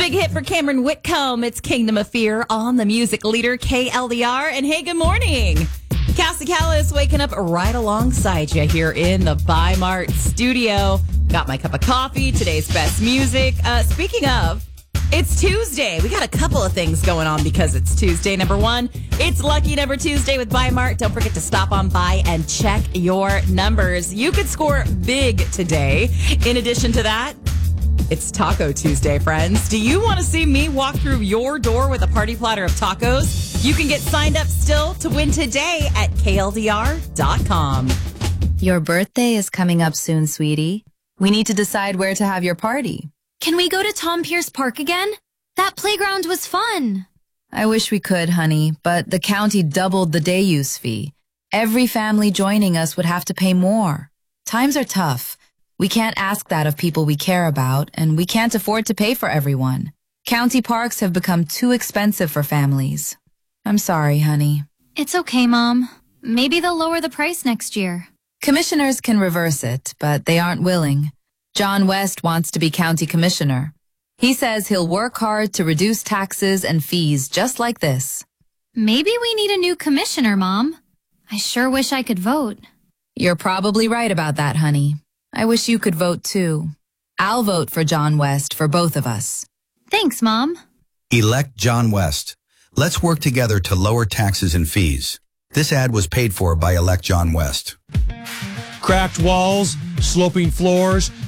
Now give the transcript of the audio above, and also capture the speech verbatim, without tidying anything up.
big hit for Cameron Whitcomb. It's Kingdom of Fear on the music leader K L D R. And hey, good morning. Cassie Callis waking up right alongside you here in the Buy Mart studio. Got my cup of coffee, today's best music. Uh, speaking of, it's Tuesday. We got a couple of things going on because it's Tuesday. Number one, it's Lucky Number Tuesday with Buy Mart. Don't forget to stop on by and check your numbers. You could score big today. In addition to that, it's Taco Tuesday, friends. Do you want to see me walk through your door with a party platter of tacos? You can get signed up still to win today at K L D R dot com. Your birthday is coming up soon, sweetie. We need to decide where to have your party. Can we go to Tom Pierce Park again? That playground was fun. I wish we could, honey, but the county doubled the day use fee. Every family joining us would have to pay more. Times are tough. We can't ask that of people we care about, and we can't afford to pay for everyone. County parks have become too expensive for families. I'm sorry, honey. It's okay, Mom. Maybe they'll lower the price next year. Commissioners can reverse it, but they aren't willing. John West wants to be county commissioner. He says he'll work hard to reduce taxes and fees just like this. Maybe we need a new commissioner, Mom. I sure wish I could vote. You're probably right about that, honey. I wish you could vote too. I'll vote for John West for both of us. Thanks, Mom. Elect John West. Let's work together to lower taxes and fees. This ad was paid for by Elect John West. Cracked walls, sloping floors,